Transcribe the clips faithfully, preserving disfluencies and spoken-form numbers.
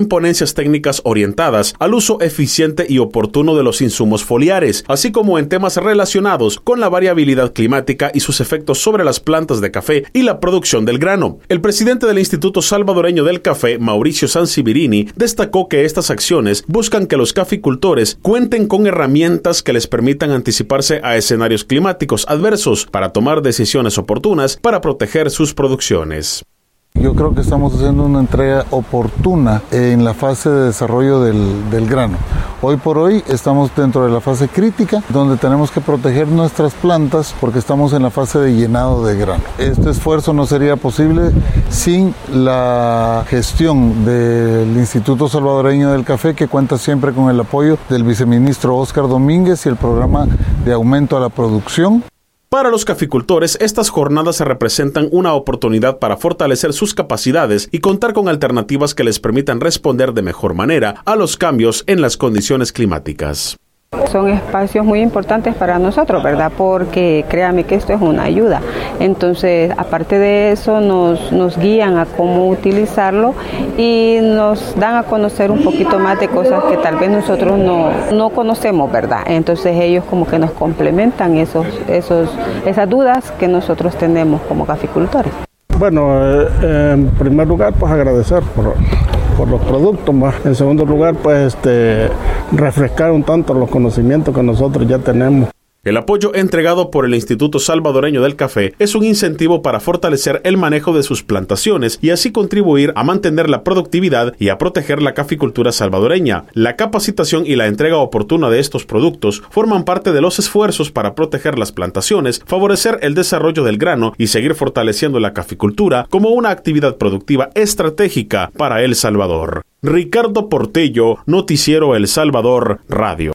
ponencias técnicas orientadas al uso eficiente y oportuno de los insumos foliares, así como en temas relacionados con la variabilidad climática y sus efectos sobre las plantas de café y la producción del grano. El presidente del Instituto Salvadoreño del Café, Mauricio Sansibirini, destacó que estas acciones buscan que los caficultores cuenten con herramientas que les permitan anticiparse a escenarios climáticos adversos para tomar decisiones oportunas para proteger sus producciones. Yo creo que estamos haciendo una entrega oportuna en la fase de desarrollo del, del grano. Hoy por hoy estamos dentro de la fase crítica, donde tenemos que proteger nuestras plantas porque estamos en la fase de llenado de grano. Este esfuerzo no sería posible sin la gestión del Instituto Salvadoreño del Café, que cuenta siempre con el apoyo del viceministro Óscar Domínguez y el programa de aumento a la producción. Para los caficultores, estas jornadas representan una oportunidad para fortalecer sus capacidades y contar con alternativas que les permitan responder de mejor manera a los cambios en las condiciones climáticas. Son espacios muy importantes para nosotros, ¿verdad? Porque créame que esto es una ayuda. Entonces, aparte de eso, nos, nos guían a cómo utilizarlo y nos dan a conocer un poquito más de cosas que tal vez nosotros no, no conocemos, ¿verdad? Entonces ellos como que nos complementan esos, esos, esas dudas que nosotros tenemos como caficultores. Bueno, eh, en primer lugar, pues agradecer por... por los productos, más. En segundo lugar, pues este, refrescar un tanto los conocimientos que nosotros ya tenemos. El apoyo entregado por el Instituto Salvadoreño del Café es un incentivo para fortalecer el manejo de sus plantaciones y así contribuir a mantener la productividad y a proteger la caficultura salvadoreña. La capacitación y la entrega oportuna de estos productos forman parte de los esfuerzos para proteger las plantaciones, favorecer el desarrollo del grano y seguir fortaleciendo la caficultura como una actividad productiva estratégica para El Salvador. Ricardo Portello, Noticiero El Salvador Radio.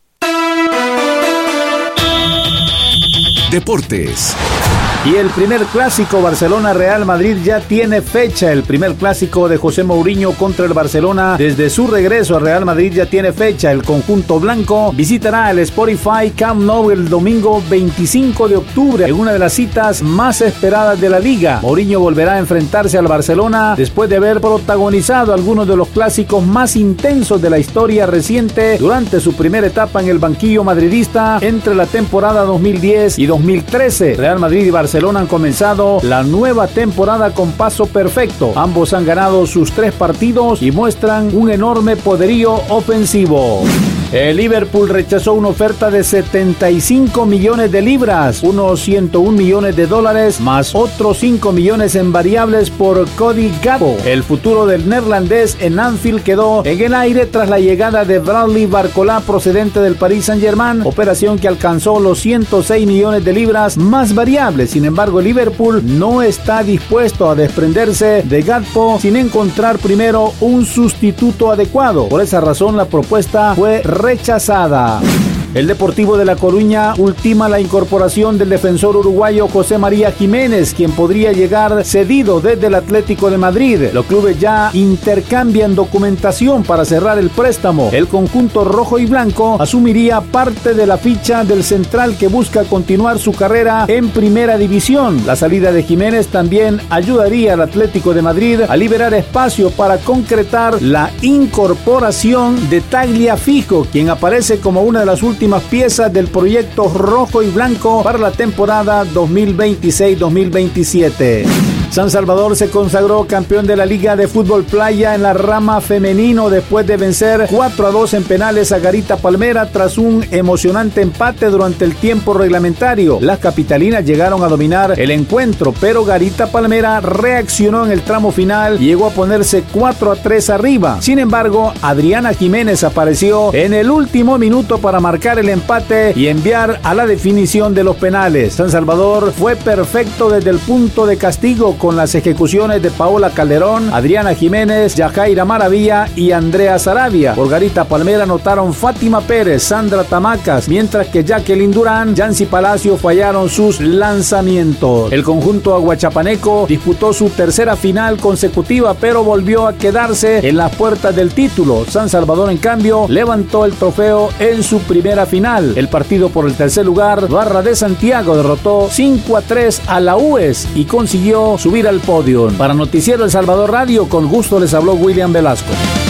Deportes. Y el primer clásico Barcelona-Real Madrid ya tiene fecha. El primer clásico de José Mourinho contra el Barcelona desde su regreso a Real Madrid ya tiene fecha. El conjunto blanco visitará el Spotify Camp Nou el domingo veinticinco de octubre en una de las citas más esperadas de la liga. Mourinho volverá a enfrentarse al Barcelona después de haber protagonizado algunos de los clásicos más intensos de la historia reciente durante su primera etapa en el banquillo madridista entre la temporada dos mil diez y dos mil trece. Real Madrid y Barcelona Barcelona han comenzado la nueva temporada con paso perfecto. Ambos han ganado sus tres partidos y muestran un enorme poderío ofensivo. El Liverpool rechazó una oferta de setenta y cinco millones de libras, unos ciento un millones de dólares, más otros cinco millones en variables por Cody Gakpo. El futuro del neerlandés en Anfield quedó en el aire tras la llegada de Bradley Barcola procedente del Paris Saint-Germain, operación que alcanzó los ciento seis millones de libras más variables. Sin embargo, el Liverpool no está dispuesto a desprenderse de Gakpo sin encontrar primero un sustituto adecuado. Por esa razón, la propuesta fue rechazada. El Deportivo de La Coruña ultima la incorporación del defensor uruguayo José María Jiménez, quien podría llegar cedido desde el Atlético de Madrid. Los clubes ya intercambian documentación para cerrar el préstamo. El conjunto rojo y blanco asumiría parte de la ficha del central que busca continuar su carrera en primera división. La salida de Jiménez también ayudaría al Atlético de Madrid a liberar espacio para concretar la incorporación de Tagliafico, quien aparece como una de las últimas piezas del proyecto rojo y blanco para la temporada dos mil veintiséis dos mil veintisiete. San Salvador se consagró campeón de la Liga de Fútbol Playa en la rama femenino después de vencer cuatro a dos en penales a Garita Palmera tras un emocionante empate durante el tiempo reglamentario. Las capitalinas llegaron a dominar el encuentro, pero Garita Palmera reaccionó en el tramo final y llegó a ponerse cuatro a tres arriba. Sin embargo, Adriana Jiménez apareció en el último minuto para marcar el empate y enviar a la definición de los penales. San Salvador fue perfecto desde el punto de castigo con las ejecuciones de Paola Calderón, Adriana Jiménez, Yajaira Maravilla y Andrea Sarabia. Por Garita Palmera anotaron Fátima Pérez, Sandra Tamacas, mientras que Jacqueline Durán, Yancy Palacio fallaron sus lanzamientos. El conjunto aguachapaneco disputó su tercera final consecutiva, pero volvió a quedarse en las puertas del título. San Salvador, en cambio, levantó el trofeo en su primera final. El partido por el tercer lugar, Barra de Santiago derrotó cinco a tres a la U E S y consiguió subir al podio. Para Noticiero El Salvador Radio, con gusto les habló William Velasco.